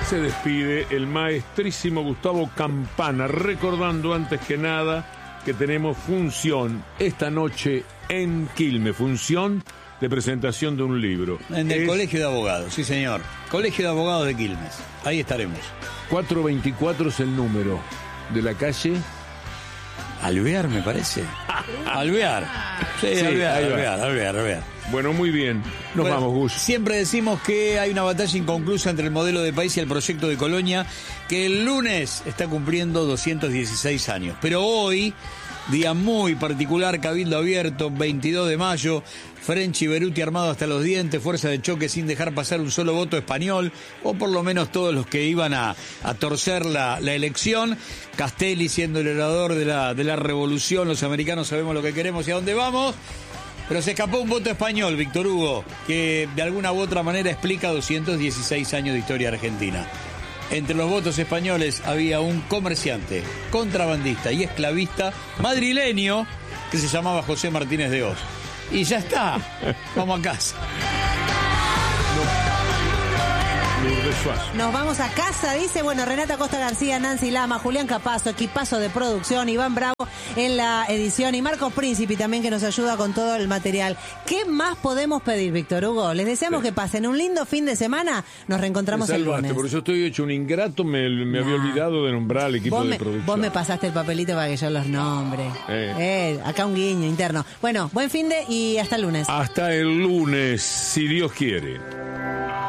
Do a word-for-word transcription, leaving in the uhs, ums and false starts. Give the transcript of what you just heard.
Se despide el maestrísimo Gustavo Campana, recordando antes que nada que tenemos función esta noche en Quilmes, función de presentación de un libro. En el es Colegio de Abogados, sí señor. Colegio de Abogados de Quilmes. Ahí estaremos. cuatrocientos veinticuatro es el número de la calle. Alvear, me parece. Alvear. Sí, Sí, Alvear, ahí va. Alvear, Alvear, Alvear. Bueno, muy bien. Nos Bueno, vamos, Gus. Siempre decimos que hay una batalla inconclusa entre el modelo de país y el proyecto de Colonia, que el lunes está cumpliendo doscientos dieciséis años. Pero hoy, día muy particular, Cabildo Abierto, veintidós de mayo, French y Beruti armado hasta los dientes, fuerza de choque sin dejar pasar un solo voto español, o por lo menos todos los que iban a, a torcer la, la elección. Castelli siendo el orador de la, de la revolución, los americanos sabemos lo que queremos y a dónde vamos. Pero se escapó un voto español, Víctor Hugo, que de alguna u otra manera explica doscientos dieciséis años de historia argentina. Entre los votos españoles había un comerciante, contrabandista y esclavista madrileño que se llamaba José Martínez de Oz. Y ya está, vamos a casa. Lourdes Suazo. Nos vamos a casa, dice, bueno, Renata Costa García, Nancy Lama, Julián Capazo, equipazo de producción, Iván Bravo en la edición y Marcos Príncipe también que nos ayuda con todo el material. ¿Qué más podemos pedir, Víctor Hugo? Les deseamos Sí. que pasen un lindo fin de semana. Nos reencontramos Me el salvaste, lunes. porque yo estoy hecho un ingrato, me, me había Nah. olvidado de nombrar al equipo Vos de me, producción. vos me pasaste el papelito para que yo los nombre. Eh. Eh, acá un guiño interno. Bueno, buen fin de y hasta el lunes. Hasta el lunes, si Dios quiere.